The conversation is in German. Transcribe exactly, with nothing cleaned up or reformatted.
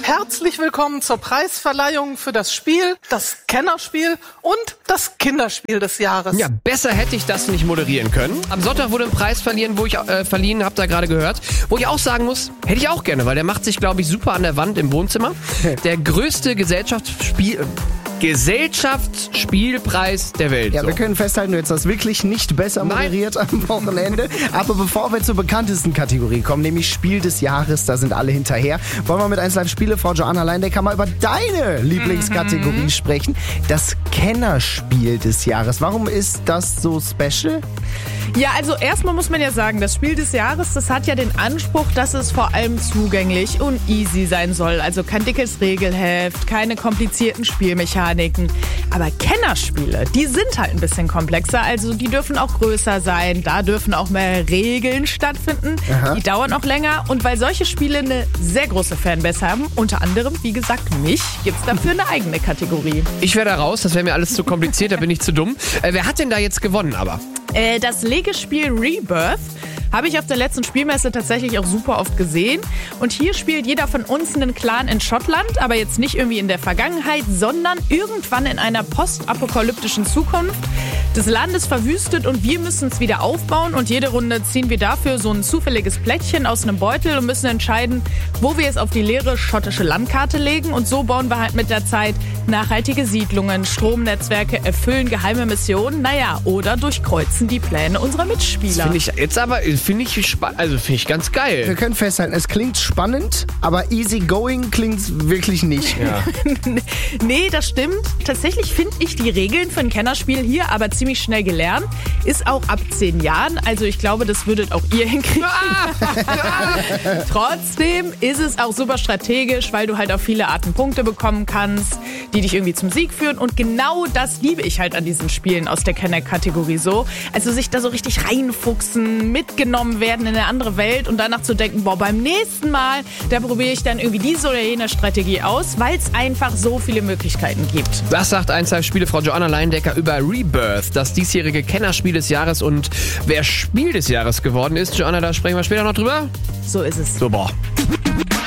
Herzlich willkommen zur Preisverleihung für das Spiel, das Kennerspiel und das Kinderspiel des Jahres. Ja, besser hätte ich das nicht moderieren können. Am Sonntag wurde ein Preis verliehen, wo ich äh, verliehen, habt ihr gerade gehört, wo ich auch sagen muss, hätte ich auch gerne, weil der macht sich, glaube ich, super an der Wand im Wohnzimmer. Der größte Gesellschaftsspiel... Gesellschaftsspielpreis der Welt. Ja, so. Wir können festhalten, du hättest das wirklich nicht besser moderiert Nein. am Wochenende. Aber bevor wir zur bekanntesten Kategorie kommen, nämlich Spiel des Jahres, da sind alle hinterher, wollen wir mit eins Live Spiele Frau Joanna Leindecker mal über deine Lieblingskategorie mhm. sprechen. Das Kennerspiel des Jahres. Warum ist das so special? Ja, also erstmal muss man ja sagen, das Spiel des Jahres, das hat ja den Anspruch, dass es vor allem zugänglich und easy sein soll. Also kein dickes Regelheft, keine komplizierten Spielmechaniken. Aber Kennerspiele, die sind halt ein bisschen komplexer. Also die dürfen auch größer sein, da dürfen auch mehr Regeln stattfinden. Aha. Die dauern auch länger. Und weil solche Spiele eine sehr große Fanbase haben, unter anderem, wie gesagt, mich, gibt's dafür eine eigene Kategorie. Ich wäre da raus, das wäre mir alles zu kompliziert, da bin ich zu dumm. Äh, wer hat denn da jetzt gewonnen aber? Äh, das Legespiel Rebirth habe ich auf der letzten Spielmesse tatsächlich auch super oft gesehen. Und hier spielt jeder von uns einen Clan in Schottland, aber jetzt nicht irgendwie in der Vergangenheit, sondern irgendwann in einer postapokalyptischen Zukunft. Das Land ist verwüstet und wir müssen es wieder aufbauen. Und jede Runde ziehen wir dafür so ein zufälliges Plättchen aus einem Beutel und müssen entscheiden, wo wir es auf die leere schottische Landkarte legen. Und so bauen wir halt mit der Zeit nachhaltige Siedlungen, Stromnetzwerke, erfüllen geheime Missionen, naja, oder durchkreuzen die Pläne unserer Mitspieler. Das finde ich jetzt aber, finde ich spannend, also finde ich ganz geil. Wir können festhalten, es klingt spannend, aber easy going klingt es wirklich nicht. Ja. Nee, das stimmt. Tatsächlich finde ich die Regeln für ein Kennerspiel hier aber ziemlich schnell gelernt. Ist auch ab zehn Jahren, also ich glaube, das würdet auch ihr hinkriegen. Trotzdem ist es auch super strategisch, weil du halt auf viele Arten Punkte bekommen kannst, die dich irgendwie zum Sieg führen. Und genau das liebe ich halt an diesen Spielen aus der Kenner-Kategorie so. Also sich da so richtig reinfuchsen, mitgenommen werden in eine andere Welt und danach zu denken, boah, beim nächsten Mal, da probiere ich dann irgendwie diese oder jene Strategie aus, weil es einfach so viele Möglichkeiten gibt. Das sagt eins Live Spiele Frau Joanna Leindecker über Rebirth, das diesjährige Kennerspiel des Jahres. Und wer Spiel des Jahres geworden ist, Joanna, da sprechen wir später noch drüber. So ist es. So, boah.